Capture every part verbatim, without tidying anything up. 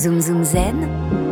Zoom Zoom Zen,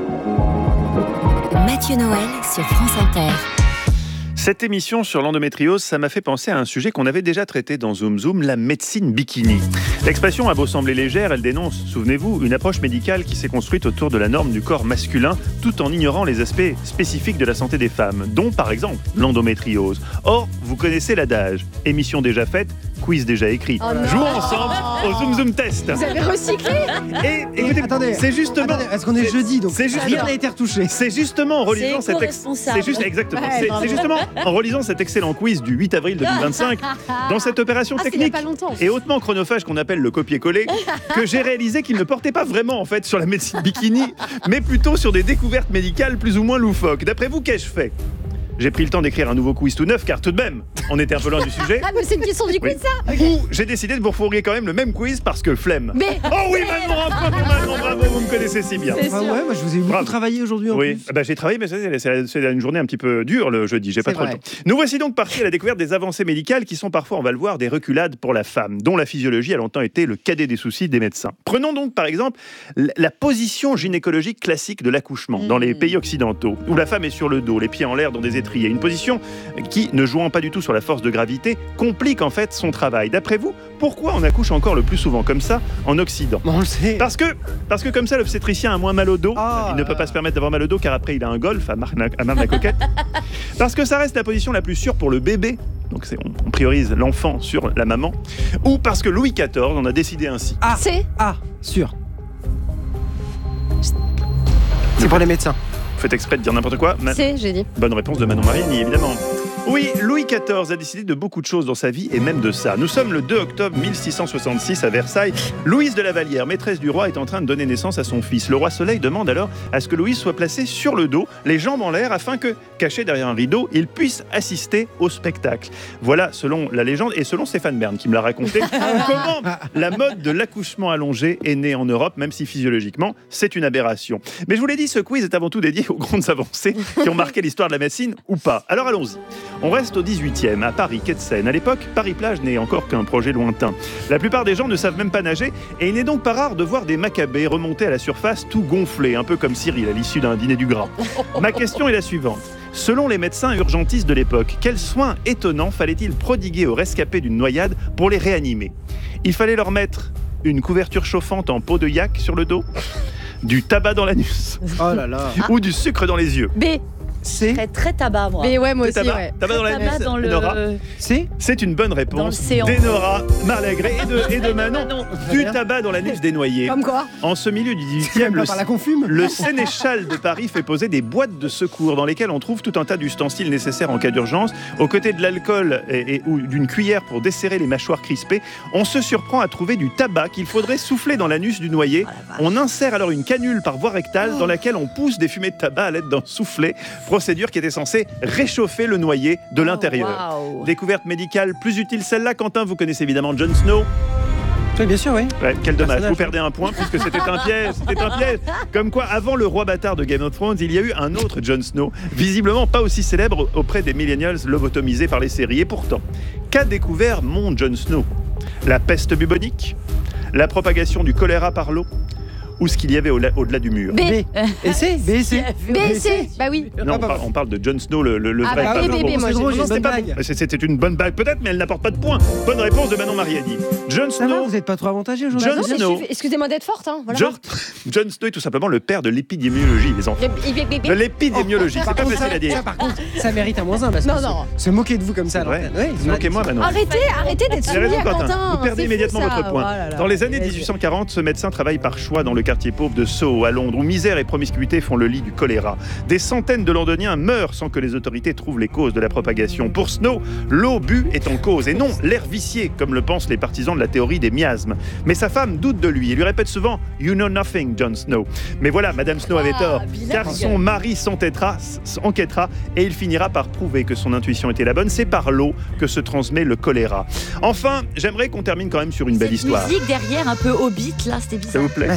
Mathieu Noël sur France Inter. Cette émission sur l'endométriose, ça m'a fait penser à un sujet qu'on avait déjà traité dans Zoom Zoom, la médecine bikini. L'expression a beau sembler légère, elle dénonce, souvenez-vous, une approche médicale qui s'est construite autour de la norme du corps masculin, tout en ignorant les aspects spécifiques de la santé des femmes, dont par exemple l'endométriose. Or, vous connaissez l'adage, émission déjà faite, quiz déjà écrit. Oh Jouons ensemble au Zoom Zoom Test. Vous avez recyclé. Et écoutez, attendez, c'est justement... attendez, est-ce qu'on est jeudi, donc c'est juste, rien n'a été retouché. C'est justement en relisant c'est cet ex... c'est juste exactement. Ouais, c'est, bravo. c'est justement en relisant cet excellent quiz du huit avril deux mille vingt-cinq, dans cette opération Ah, c'est il y a technique pas longtemps. et hautement chronophage qu'on appelle le copier-coller, que j'ai réalisé qu'il ne portait pas vraiment en fait sur la médecine bikini, mais plutôt sur des découvertes médicales plus ou moins loufoques. D'après vous, qu'ai-je fait ? J'ai pris le temps d'écrire un nouveau quiz tout neuf, car tout de même, on était un peu loin du sujet. Ah, mais c'est une question du quiz, Oui. ça. Ou j'ai décidé de vous refourguer quand même le même quiz parce que flemme. Mais- Oh oui, Manon, bravo, Manon, bravo, vous me connaissez si bien. C'est Ah sûr. ouais, moi je vous ai beaucoup Bravo. travaillé aujourd'hui en Oui, plus. ah bah, j'ai travaillé, mais c'est, c'est, c'est une journée un petit peu dure le jeudi, j'ai pas C'est trop vrai. le temps. Nous voici donc partis à la découverte des avancées médicales qui sont parfois, on va le voir, des reculades pour la femme, dont la physiologie a longtemps été le cadet des soucis des médecins. Prenons donc par exemple l- la position gynécologique classique de l'accouchement dans les pays occidentaux, où la femme est sur le dos, les pieds en l'air dans des étriers. Une position qui, ne jouant pas du tout sur la force de gravité, complique en fait son travail. D'après vous, pourquoi on accouche encore le plus souvent comme ça en Occident ? Bon, on le sait. Parce que, parce que comme ça, l'obstétricien a moins mal au dos. Ah, il ne peut pas se permettre d'avoir mal au dos car après il a un golf à Marne-la-Coquette. Parce que ça reste la position la plus sûre pour le bébé. Donc c'est, on, on priorise l'enfant sur la maman. Ou parce que Louis quatorze en a décidé ainsi. Ah, C'est ah, sûr. C'est pour les médecins. Faites exprès de dire n'importe quoi. Ma- C'est, j'ai dit. Bonne réponse de Manon Mariani, évidemment. Oui, Louis quatorze a décidé de beaucoup de choses dans sa vie et même de ça. Nous sommes le deux octobre mille six cent soixante-six à Versailles. Louise de la Vallière, maîtresse du roi, est en train de donner naissance à son fils. Le roi Soleil demande alors à ce que Louise soit placée sur le dos, les jambes en l'air, afin que, caché derrière un rideau, il puisse assister au spectacle. Voilà, selon la légende et selon Stéphane Bern qui me l'a raconté, comment la mode de l'accouchement allongé est née en Europe, même si physiologiquement, c'est une aberration. Mais je vous l'ai dit, ce quiz est avant tout dédié aux grandes avancées qui ont marqué l'histoire de la médecine ou pas. Alors allons-y. On reste au dix-huitième, à Paris, quai de Seine. À l'époque, Paris-Plage n'est encore qu'un projet lointain. La plupart des gens ne savent même pas nager et il n'est donc pas rare de voir des macabées remonter à la surface tout gonflés, un peu comme Cyril à l'issue d'un dîner du gras. Ma question est la suivante. Selon les médecins urgentistes de l'époque, quels soins étonnants fallait-il prodiguer aux rescapés d'une noyade pour les réanimer ? Il fallait leur mettre une couverture chauffante en peau de yak sur le dos, du tabac dans l'anus Oh là là. ou du sucre dans les yeux. B. C'est Très très tabac moi. B, ouais, moi Du aussi, tabac, ouais. tabac dans Tabac l'anus. dans Nora. le C'est C'est une bonne réponse Dans l'océan. d'Enora Marlagré et de, et de Manon. Du tabac dans l'anus des noyés. Comme quoi. En ce milieu du même dix-huitième, pas le, par là qu'on fume. le sénéchal de Paris fait poser des boîtes de secours dans lesquelles on trouve tout un tas d'ustensiles nécessaires en cas d'urgence. Aux côtés de l'alcool et, et- ou d'une cuillère pour desserrer les mâchoires crispées, on se surprend à trouver du tabac qu'il faudrait souffler dans l'anus du noyé. On insère alors une canule par voie rectale dans laquelle on pousse des fumées de tabac à l'aide d'un soufflet, procédure qui était censée réchauffer le noyé de l'intérieur. Waouh. Découverte médicale plus utile celle-là, Quentin, vous connaissez évidemment Jon Snow. Oui, bien sûr, oui. Ouais, quel dommage, Personnage. vous perdez un point puisque c'était un piège, c'était un piège. Comme quoi, avant le roi bâtard de Game of Thrones, il y a eu un autre Jon Snow, visiblement pas aussi célèbre auprès des millennials lobotomisés par les séries. Et pourtant, qu'a découvert mon Jon Snow ? La peste bubonique ? La propagation du choléra par l'eau ? Ou ce qu'il y avait au- au-delà du mur ? B. B. Et c'est B et c'est B, C. Bah oui. Non, Ah, on, bah, parle, on parle de Jon Snow, le, le, le Ah vrai. bah, pas B, le B, bon. B, moi, c'est drôle, j'ai- j'ai une C'était bonne pas blague. bon. C'est- C'était une bonne blague peut-être, mais elle n'apporte pas de points. Bonne réponse de Manon Mariani. Jon Ça va, Snow, vous n'êtes pas trop avantagé aujourd'hui. Jon Non, mais Snow. je suis- Excusez-moi d'être forte, hein. Voilà. Jon, Jon Snow est tout simplement le père de l'épidémiologie, les enfants. Le- il- il- De l'épidémiologie, c'est pas Par contre, facile ça- à dire. ça, par contre, ça mérite un moins un. Parce que Non, se- non. Se moquer de vous comme ça. à C'est vrai. l'antenne. Oui, Moquez-moi, Manon. Arrêtez, arrêtez d'être Vous avez soumis raison, à Quentin. Quentin. Vous perdez C'est fou, immédiatement ça. votre point. Oh là là. Dans les années Vas-y. dix-huit cent quarante, ce médecin travaille par choix dans le quartier pauvre de Soho, à Londres, où misère et promiscuité font le lit du choléra. Des centaines de Londoniens meurent sans que les autorités trouvent les causes de la propagation. Pour Snow, l'eau bue est en cause, et non l'air vicié, comme le pensent les partisans de la théorie des miasmes. Mais sa femme doute de lui et lui répète souvent « You know nothing, Jon Snow ». Mais voilà, Madame Snow avait Ah, tort, bilingue. car son mari s'entêtera, s'enquêtera, et il finira par prouver que son intuition était la bonne. C'est par l'eau que se transmet le choléra. Enfin, j'aimerais qu'on termine quand même sur une belle Cette histoire. musique derrière un peu Hobbit là, c'était Ça bizarre. vous plaît ? Là, c'est le.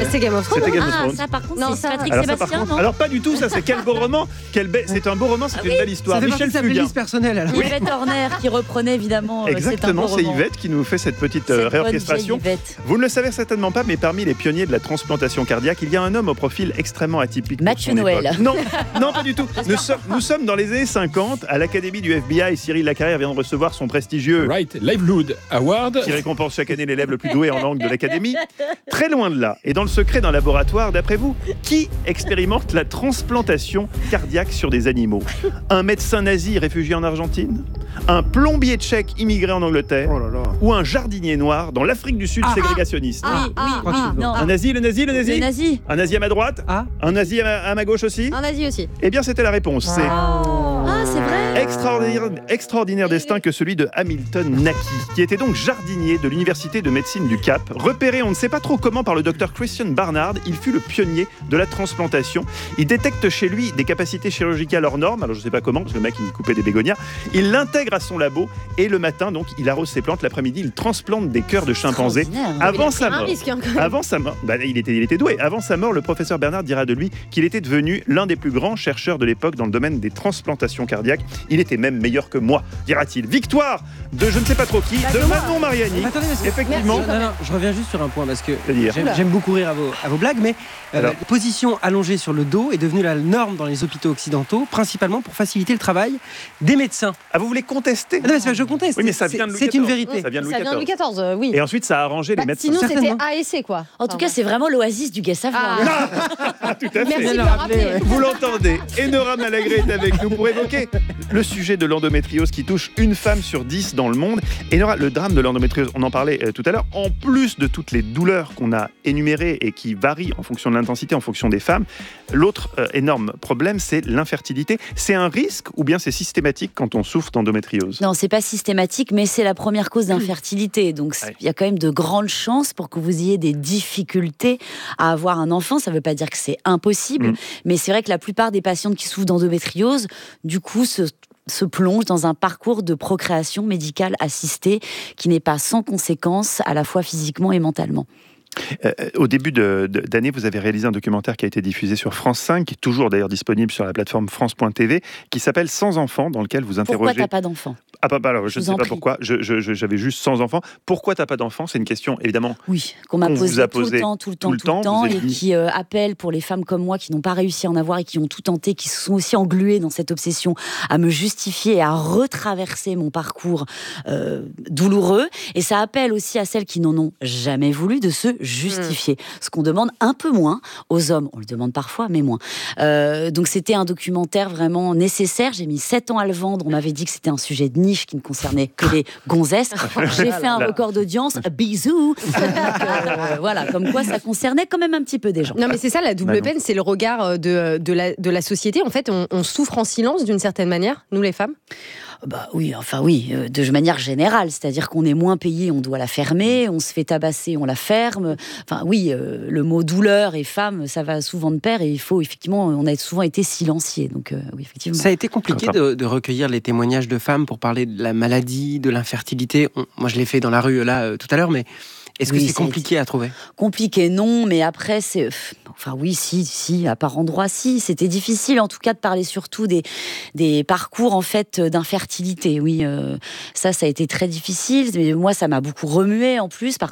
C'est Game of Thrones. C'était Game of Ah, Thrones. ça par contre, Non, c'est ça- Patrick Alors, ça, par Sébastien, contre- non alors pas du tout, ça c'est quel beau roman. Quel be- C'est un beau roman, c'est une belle histoire. Ça fait partie Michel de sa Fugain. playlist personnelle alors. Yvette Horner qui reprenait évidemment. euh, Exactement, c'est un c'est beau roman. Yvette qui nous fait cette petite Cette euh, bonne réorchestration. vieille Yvette. Vous ne le savez certainement pas, mais parmi les pionniers de la transplantation cardiaque, il y a un homme au profil extrêmement atypique. pour Mathieu son Noël. époque. Non, non, pas du tout. Nous, sommes- nous sommes dans les années cinquante, à l'académie du F B I. Cyril Lacarrière vient de recevoir son prestigieux Right Livelihood Award. qui récompense chaque année l'élève le plus doué en langue de l'académie. Très loin de là, et dans le secret d'un laboratoire, d'après vous, qui expérimente la transplantation cardiaque sur des animaux? Un médecin nazi réfugié en Argentine? Un plombier tchèque immigré en Angleterre? Oh là là. Ou un jardinier noir dans l'Afrique du Sud ségrégationniste? Ah, Oui, ah, oui, oui, ah. non. Un nazi, le nazi, le Le nazi nazi. Un nazi à ma droite? Ah, Un nazi à ma, à ma gauche aussi? Un Asie aussi. Eh bien, c'était la réponse. C'est Ah, c'est vrai. extraordinaire, extraordinaire destin que celui de Hamilton Naki, qui était donc jardinier de l'Université de médecine du Cap. Repéré, on ne sait pas trop comment, par le docteur Christian Barnard, il fut le pionnier de la transplantation. Il détecte chez lui des capacités chirurgicales hors normes, alors je ne sais pas comment, parce que le mec, il coupait des bégonias. Il l'intègre à son labo, et le matin, donc, il arrose ses plantes. L'après-midi, il transplante des cœurs de chimpanzés. Extraordinaire. Avant sa Un mort. risque, hein, quand même. Avant sa mort, bah, il, était, il était doué. Avant sa mort, le professeur Bernard dira de lui qu'il était devenu l'un des plus grands chercheurs de l'époque dans le domaine des transplantations cardiaques. Il était même meilleur que moi, dira-t-il. Victoire de je ne sais pas trop qui, de Manon Mariani. attendez, parce que- Effectivement. Non, non, je reviens juste sur un point parce que C'est-à-dire j'aime, j'aime beaucoup rire à vos, à vos blagues, mais euh, Alors. la position allongée sur le dos est devenue la norme dans les hôpitaux occidentaux, principalement pour faciliter le travail des médecins. Ah, vous voulez contester Ah non, mais c'est pas que je conteste. Oui, mais ça c'est- vient de Louis C'est une quatorze. vérité. Ça vient de Louis Ça vient de Louis quatorze, euh, oui. Et ensuite, ça a arrangé Bah, les médecins. sinon, c'était Certainement. A et C, quoi. En tout cas, c'est vraiment l'oasis du gai savoir. Ah. Tout à Merci fait. de de le le rappeler, rappeler. ouais. Vous l'entendez, Enora Malagré est avec nous pour évoquer le sujet de l'endométriose qui touche une femme sur dix dans le monde. Enora, le drame de l'endométriose, on en parlait euh, tout à l'heure, en plus de toutes les douleurs qu'on a énumérées et qui varient en fonction de l'intensité, en fonction des femmes, l'autre euh, énorme problème, c'est l'infertilité. C'est un risque ou bien c'est systématique quand on souffre d'endométriose? Non, c'est pas systématique, mais c'est la première cause d'infertilité. Donc, Ouais. il y a quand même de grandes chances pour que vous ayez des difficultés à avoir un enfant. Ça ne veut pas dire que c'est impossible, Mm. mais c'est vrai que la plupart des patientes qui souffrent d'endométriose, du coup, se se plongent dans un parcours de procréation médicale assistée qui n'est pas sans conséquences à la fois physiquement et mentalement. Euh, au début de- de- d'année, vous avez réalisé un documentaire qui a été diffusé sur France cinq, qui est toujours d'ailleurs disponible sur la plateforme France point T V, qui s'appelle Sans enfants, dans lequel vous Pourquoi interrogez... t'as pas d'enfant? Ah, bah, bah, alors, je Je ne vous sais en pas prie. pourquoi, je- je- je- j'avais juste sans enfants. Pourquoi t'as pas d'enfants? C'est une question, évidemment. Oui, qu'on m'a Qu'on vous posé a tout le posé temps, tout le temps, tout le vous temps, êtes et dit- qui euh, appelle pour les femmes comme moi qui n'ont pas réussi à en avoir et qui ont tout tenté, qui se sont aussi engluées dans cette obsession à me justifier et à retraverser mon parcours euh, douloureux. Et ça appelle aussi à celles qui n'en ont jamais voulu de se justifier. Ce qu'on demande un peu moins aux hommes. On le demande parfois, mais moins. Euh, donc c'était un documentaire vraiment nécessaire. J'ai mis sept ans à le vendre. On m'avait dit que c'était un sujet de niche qui ne concernait que les gonzesses. J'ai fait un record d'audience. Bisous. Donc, euh, voilà, comme quoi ça concernait quand même un petit peu des gens. Non, mais c'est ça, la double Manon. peine, c'est le regard de, de, la, de la société. En fait, on, on souffre en silence d'une certaine manière, nous les femmes. Bah oui, enfin oui, euh, de manière générale, c'est-à-dire qu'on est moins payé, on doit la fermer, on se fait tabasser, on la ferme. Enfin oui, euh, le mot douleur et femme, ça va souvent de pair et il faut effectivement, on a souvent été silenciés, donc euh, oui effectivement. Ça a été compliqué D'accord. de, de recueillir les témoignages de femmes pour parler de la maladie, de l'infertilité. On- moi, je l'ai fait dans la rue là euh, tout à l'heure, mais est-ce que Oui, c'est ça a compliqué à trouver? Compliqué, non, mais après, c'est. Enfin, oui, si, si, à part endroit, si. C'était difficile, en tout cas, de parler surtout des, des parcours, en fait, d'infertilité. Oui, euh, ça, ça a été très difficile. Mais moi, ça m'a beaucoup remué, en plus, par,